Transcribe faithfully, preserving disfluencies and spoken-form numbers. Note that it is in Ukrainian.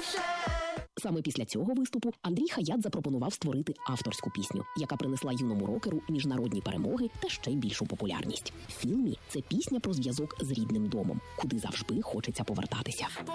Саме після цього виступу Андрій Хаят запропонував створити авторську пісню, яка принесла юному рокеру міжнародні перемоги та ще більшу популярність. В фільмі це пісня про зв'язок з рідним домом, куди завжди хочеться повертатися.